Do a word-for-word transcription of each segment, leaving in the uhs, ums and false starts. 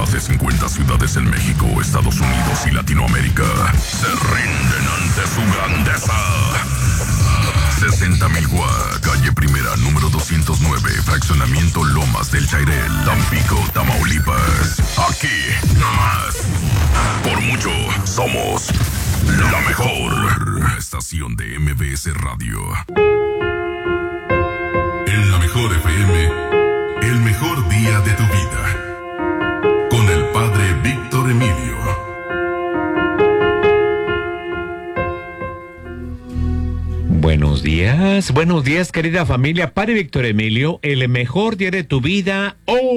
Más de cincuenta ciudades en México, Estados Unidos y Latinoamérica se rinden ante su grandeza. sesenta mil Guá, calle Primera, número doscientos nueve, fraccionamiento Lomas del Chairel, Tampico, Tamaulipas. Aquí, nomás. Por mucho, somos la mejor estación de M B S Radio. En la mejor F M, el mejor día de tu vida. Con el padre Víctor Emilio. Buenos días, buenos días querida familia, Padre Víctor Emilio, el mejor día de tu vida,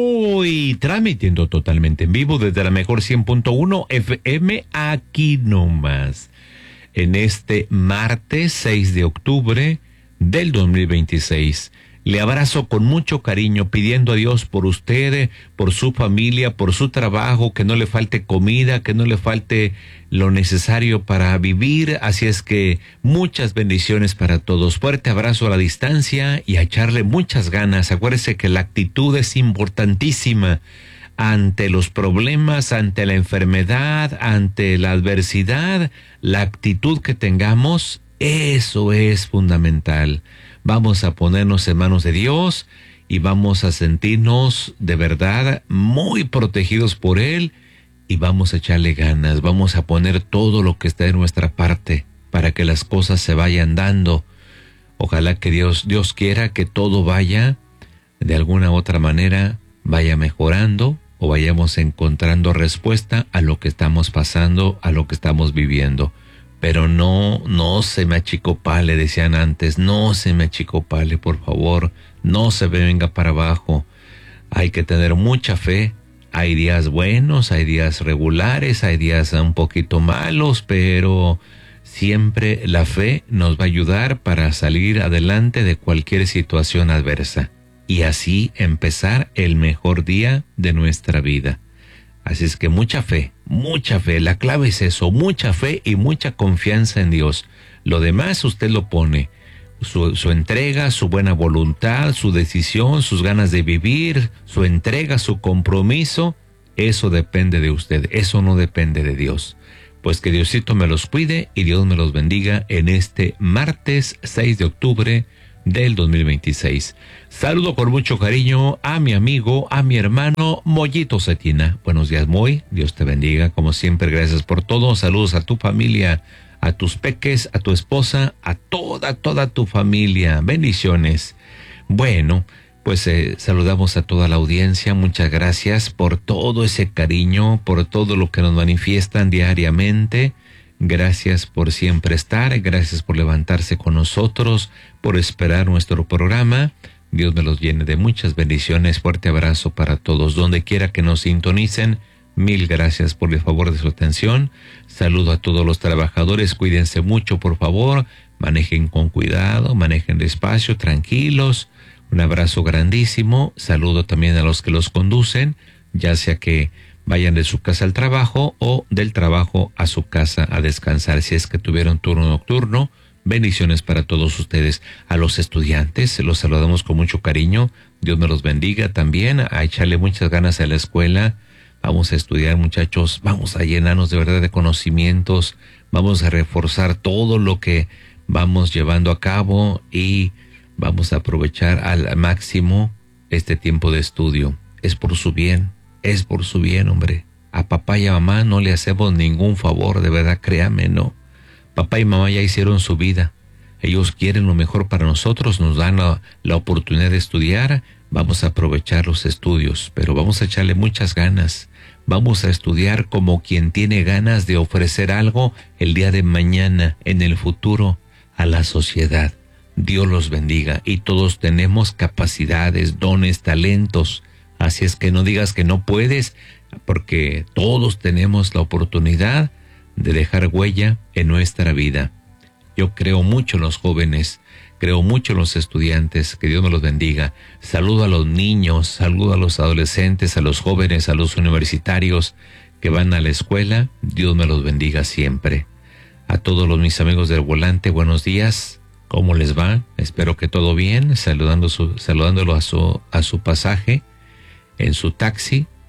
hoy transmitiendo totalmente en vivo desde la mejor cien punto uno F M, aquí nomás, en este martes seis de octubre del dos mil veintiséis. Le abrazo con mucho cariño, pidiendo a Dios por usted, por su familia, por su trabajo, que no le falte comida, que no le falte lo necesario para vivir. Así es que muchas bendiciones para todos. Fuerte abrazo a la distancia y a echarle muchas ganas. Acuérdese que la actitud es importantísima ante los problemas, ante la enfermedad, ante la adversidad. La actitud que tengamos, eso es fundamental. Vamos a ponernos en manos de Dios y vamos a sentirnos de verdad muy protegidos por Él y vamos a echarle ganas, vamos a poner todo lo que está de nuestra parte para que las cosas se vayan dando. Ojalá que Dios, Dios quiera que todo vaya de alguna otra manera, vaya mejorando o vayamos encontrando respuesta a lo que estamos pasando, a lo que estamos viviendo. Pero no, no se me achicopale, decían antes, no se me achicopale, por favor, no se venga para abajo. Hay que tener mucha fe. Hay días buenos, hay días regulares, hay días un poquito malos, pero siempre la fe nos va a ayudar para salir adelante de cualquier situación adversa y así empezar el mejor día de nuestra vida. Así es que mucha fe, mucha fe, la clave es eso, mucha fe y mucha confianza en Dios. Lo demás usted lo pone, su, su entrega, su buena voluntad, su decisión, sus ganas de vivir, su entrega, su compromiso, eso depende de usted, eso no depende de Dios. Pues que Diosito me los cuide y Dios me los bendiga en este martes seis de octubre del dos mil veintiséis. Saludo con mucho cariño a mi amigo, a mi hermano Mollito Cetina. Buenos días, Moy. Dios te bendiga. Como siempre, gracias por todo. Saludos a tu familia, a tus peques, a tu esposa, a toda, toda tu familia. Bendiciones. Bueno, pues eh, saludamos a toda la audiencia. Muchas gracias por todo ese cariño, por todo lo que nos manifiestan diariamente. Gracias por siempre estar, gracias por levantarse con nosotros, por esperar nuestro programa. Dios me los llene de muchas bendiciones. Fuerte abrazo para todos, donde quiera que nos sintonicen. Mil gracias por el favor de su atención. Saludo a todos los trabajadores, cuídense mucho, por favor. Manejen con cuidado, manejen despacio, tranquilos. Un abrazo grandísimo. Saludo también a los que los conducen, ya sea que vayan de su casa al trabajo o del trabajo a su casa a descansar. Si es que tuvieron turno nocturno, bendiciones para todos ustedes. A los estudiantes los saludamos con mucho cariño. Dios me los bendiga también. A echarle muchas ganas a la escuela. Vamos a estudiar, muchachos. Vamos a llenarnos de verdad de conocimientos. Vamos a reforzar todo lo que vamos llevando a cabo y vamos a aprovechar al máximo este tiempo de estudio. Es por su bien. Es por su bien, hombre. A papá y a mamá no le hacemos ningún favor, de verdad, créame, no. Papá y mamá ya hicieron su vida. Ellos quieren lo mejor para nosotros, nos dan la, la oportunidad de estudiar. Vamos a aprovechar los estudios, pero vamos a echarle muchas ganas. Vamos a estudiar como quien tiene ganas de ofrecer algo el día de mañana, en el futuro, a la sociedad. Dios los bendiga y todos tenemos capacidades, dones, talentos. Así es que no digas que no puedes, porque todos tenemos la oportunidad de dejar huella en nuestra vida. Yo creo mucho en los jóvenes, creo mucho en los estudiantes, que Dios me los bendiga. Saludo a los niños, saludo a los adolescentes, a los jóvenes, a los universitarios que van a la escuela. Dios me los bendiga siempre. A todos los mis amigos del volante, buenos días. ¿Cómo les va? Espero que todo bien, saludando su, saludándolo a su, a su pasaje, en su taxi,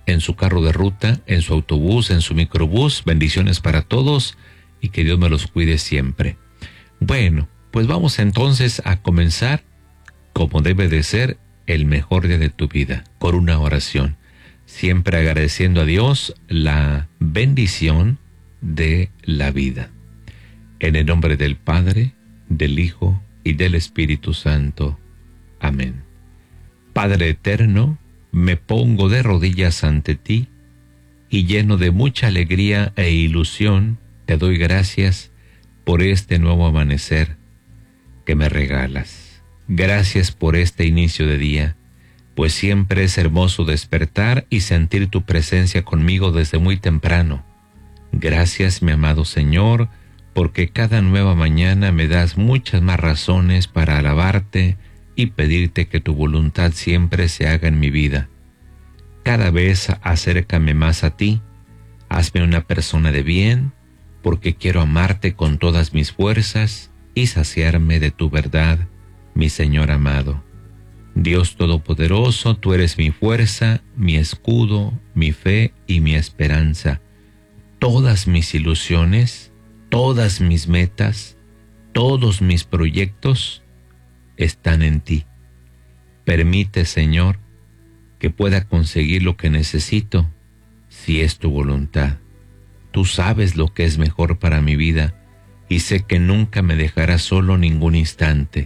en su carro de ruta, en su autobús, en su microbús. Bendiciones para todos y que Dios me los cuide siempre. Bueno, pues vamos entonces a comenzar, como debe de ser, el mejor día de tu vida, con una oración. Siempre agradeciendo a Dios la bendición de la vida. En el nombre del Padre, del Hijo y del Espíritu Santo. Amén. Padre eterno, me pongo de rodillas ante ti y lleno de mucha alegría e ilusión te doy gracias por este nuevo amanecer que me regalas. Gracias por este inicio de día, pues siempre es hermoso despertar y sentir tu presencia conmigo desde muy temprano. Gracias, mi amado Señor, porque cada nueva mañana me das muchas más razones para alabarte y pedirte que tu voluntad siempre se haga en mi vida. Cada vez acércame más a ti, hazme una persona de bien, porque quiero amarte con todas mis fuerzas y saciarme de tu verdad, mi Señor amado. Dios Todopoderoso, tú eres mi fuerza, mi escudo, mi fe y mi esperanza. Todas mis ilusiones, todas mis metas, todos mis proyectos están en ti. Permite, Señor, que pueda conseguir lo que necesito, si es tu voluntad. Tú sabes lo que es mejor para mi vida y sé que nunca me dejarás solo ningún instante.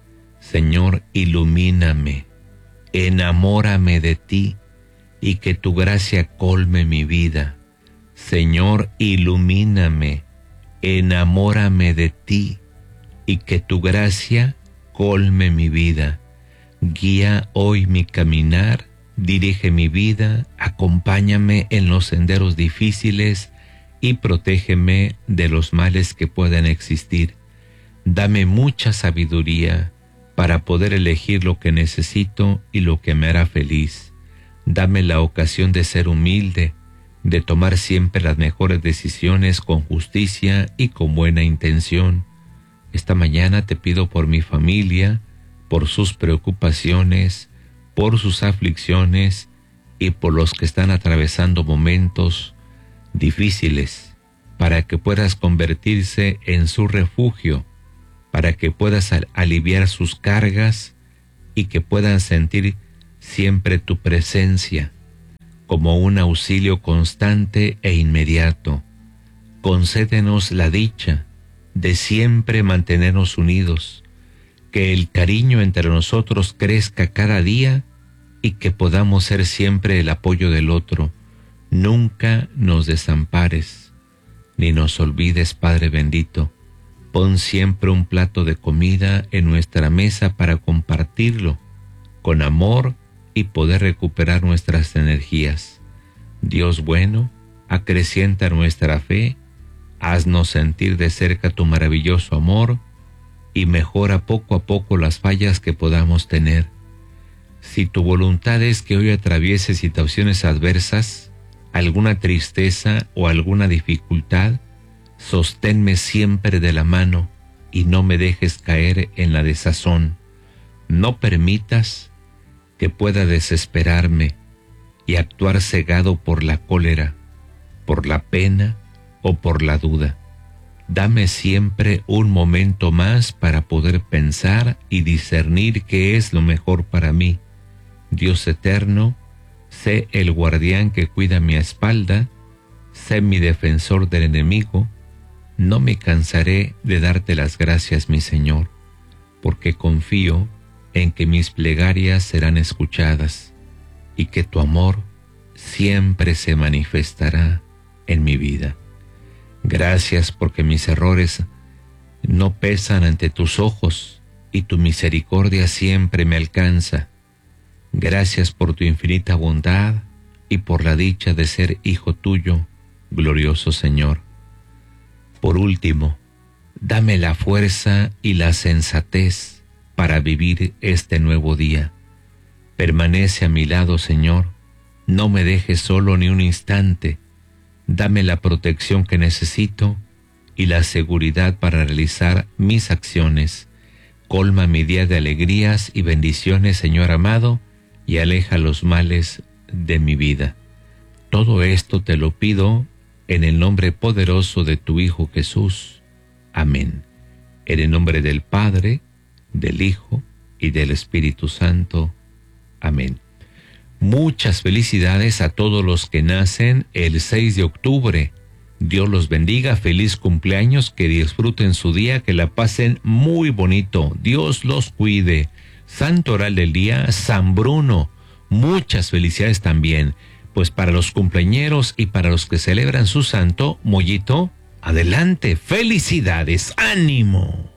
Señor, ilumíname, enamórame de ti y que tu gracia colme mi vida. Señor, ilumíname, enamórame de ti y que tu gracia colme mi vida. Guía hoy mi caminar, dirige mi vida, acompáñame en los senderos difíciles y protégeme de los males que puedan existir. Dame mucha sabiduría para poder elegir lo que necesito y lo que me hará feliz. Dame la ocasión de ser humilde, de tomar siempre las mejores decisiones con justicia y con buena intención. Esta mañana te pido por mi familia, por sus preocupaciones, por sus aflicciones y por los que están atravesando momentos difíciles, para que puedas convertirse en su refugio, para que puedas aliviar sus cargas y que puedan sentir siempre tu presencia como un auxilio constante e inmediato. Concédenos la dicha de siempre mantenernos unidos, que el cariño entre nosotros crezca cada día y que podamos ser siempre el apoyo del otro. Nunca nos desampares, ni nos olvides, Padre bendito. Pon siempre un plato de comida en nuestra mesa para compartirlo con amor y poder recuperar nuestras energías. Dios bueno, acrecienta nuestra fe, haznos sentir de cerca tu maravilloso amor y mejora poco a poco las fallas que podamos tener. Si tu voluntad es que hoy atravieses situaciones adversas, alguna tristeza o alguna dificultad, sosténme siempre de la mano y no me dejes caer en la desazón. No permitas que pueda desesperarme y actuar cegado por la cólera, por la pena o por la duda. Dame siempre un momento más para poder pensar y discernir qué es lo mejor para mí. Dios eterno, sé el guardián que cuida mi espalda, sé mi defensor del enemigo. No me cansaré de darte las gracias, mi Señor, porque confío en que mis plegarias serán escuchadas y que tu amor siempre se manifestará en mi vida. Gracias porque mis errores no pesan ante tus ojos y tu misericordia siempre me alcanza. Gracias por tu infinita bondad y por la dicha de ser hijo tuyo, glorioso Señor. Por último, dame la fuerza y la sensatez para vivir este nuevo día. Permanece a mi lado, Señor, no me dejes solo ni un instante. Dame la protección que necesito y la seguridad para realizar mis acciones. Colma mi día de alegrías y bendiciones, Señor amado, y aleja los males de mi vida. Todo esto te lo pido en el nombre poderoso de tu Hijo Jesús. Amén. En el nombre del Padre, del Hijo y del Espíritu Santo. Amén. Muchas felicidades a todos los que nacen el seis de octubre. Dios los bendiga, feliz cumpleaños, que disfruten su día, que la pasen muy bonito. Dios los cuide. Santo oral del día, San Bruno. Muchas felicidades también. Pues para los cumpleañeros y para los que celebran su santo, Mollito, adelante, felicidades, ánimo.